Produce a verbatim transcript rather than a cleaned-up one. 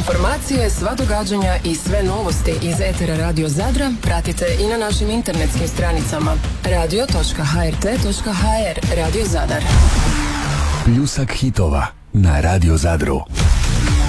Informacije, sva događanja i sve novosti iz etera Radio Zadra pratite i na našim internetskim stranicama radio točka h r t točka h r. Radio Zadar. Pljusak hitova na Radio Zadru.